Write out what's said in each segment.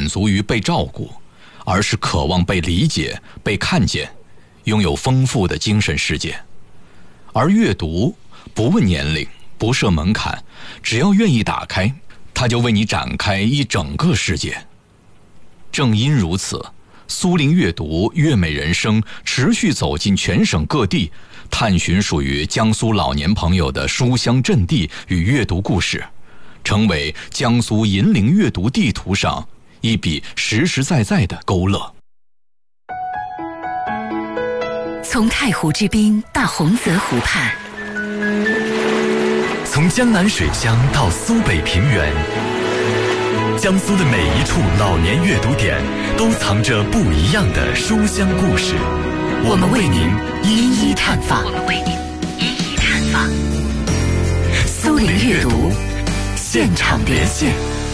足于被照顾，而是渴望被理解、被看见，拥有丰富的精神世界。而阅读不问年龄，不设门槛，只要愿意打开，它就为你展开一整个世界。正因如此，苏林阅读悦美人生持续走进全省各地，探寻属于江苏老年朋友的书香阵地与阅读故事，成为江苏银陵阅读地图上一笔实实在在的勾勒。 从太湖之滨到洪泽湖畔， 从江南水乡到苏北平原，江苏的每一处老年阅读点都藏着不一样的书香故事，我们为您一一探访。 苏林阅读现场连线。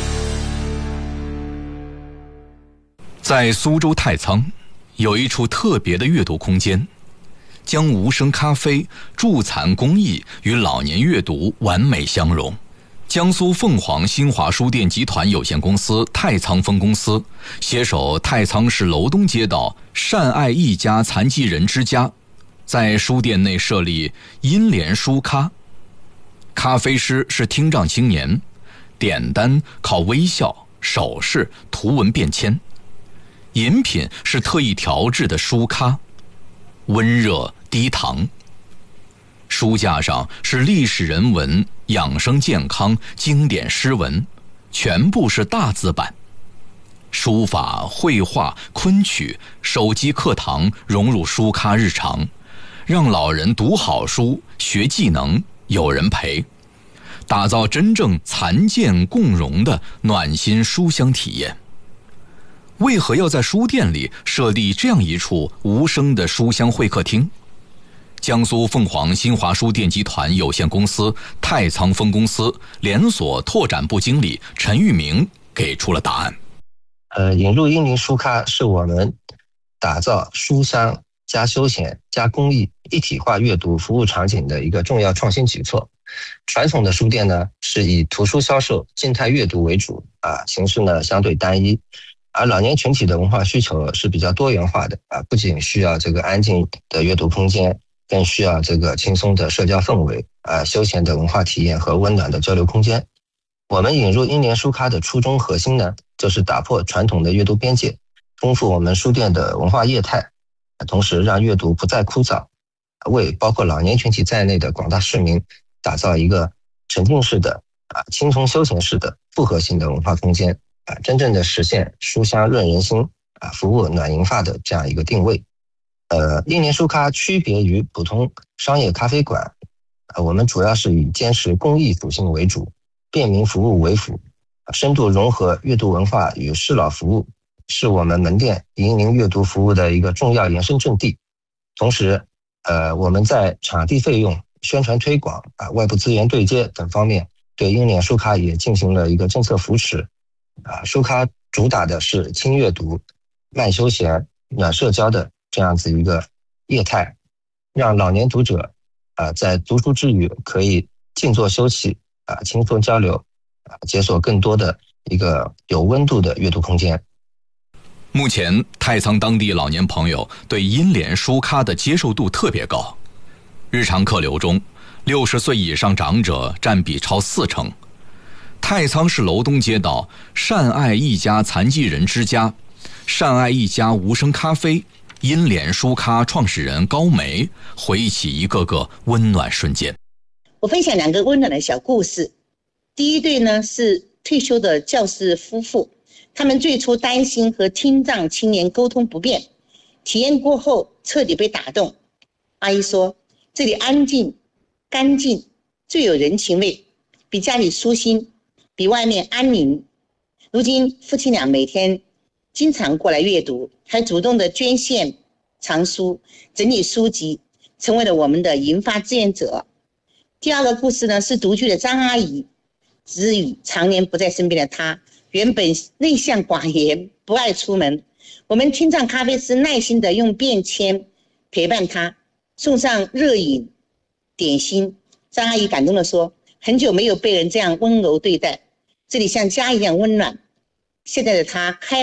在苏州太仓，有一处特别的阅读空间，将无声咖啡、助残公益与老年阅读完美相融。江苏凤凰新华书店集团有限公司太仓分公司携手太仓市楼东街道善爱一家残疾人之家，在书店内设立音联书咖。咖啡师是听障青年，点单靠微笑、手势、图文便签。饮品是特意调制的书咖，温热低糖。书架上是历史人文、养生健康、经典诗文，全部是大字版。书法、绘画、昆曲、手机课堂融入书咖日常，让老人读好书、学技能，有人陪，打造真正残健共融的暖心书香体验。为何要在书店里设立这样一处无声的书香会客厅？江苏凤凰新华书店集团有限公司太仓分公司连锁拓展部经理陈玉明给出了答案。 引入音联书咖是我们打造书香加休闲加公益一体化阅读服务场景的一个重要创新举措。传统的书店呢是以图书销售、静态阅读为主，形式呢相对单一。而老年群体的文化需求是比较多元化的，不仅需要这个安静的阅读空间，更需要这个轻松的社交氛围，休闲的文化体验和温暖的交流空间。我们引入音联书咖的初衷核心呢，就是打破传统的阅读边界，丰富我们书店的文化业态，同时让阅读不再枯燥，为包括老年群体在内的广大市民打造一个沉浸式的、轻松休闲式的复合性的文化空间，真正的实现书香润人心，服务暖银发的这样一个定位。音联书咖区别于普通商业咖啡馆，我们主要是以坚持公益属性为主，便民服务为辅，深度融合阅读文化与适老服务，是我们门店引领阅读服务的一个重要延伸阵地。同时，我们在场地费用、宣传推广、外部资源对接等方面，对音联书咖也进行了一个政策扶持。书咖主打的是轻阅读、慢休闲、暖社交的这样子一个业态，让老年读者在读书之余可以静坐休憩，轻松交流，解锁更多的一个有温度的阅读空间。 目前太仓当地老年朋友对音联书咖的接受度特别高，日常客流中60岁以上长者占比超40%。太仓市楼东街道善爱一家残疾人之家、善爱一家无声咖啡、音联书咖创始人高梅回忆起一个个温暖瞬间。 我分享2个温暖的小故事。第一对呢是退休的教师夫妇，他们最初担心和听障青年沟通不便，体验过后彻底被打动。阿姨说，这里安静、干净，最有人情味，比家里舒心，比外面安宁。如今夫妻俩每天经常过来阅读，还主动的捐献藏书、整理书籍，成为了我们的银发志愿者。第2个故事呢是独居的张阿姨，子女常年不在身边的她，原本内向寡言，不爱出门。我们听障咖啡师耐心的用便签陪伴她，送上热饮点心。张阿姨感动的说，很久没有被人这样温柔对待，这里像家一样温暖。现在的她开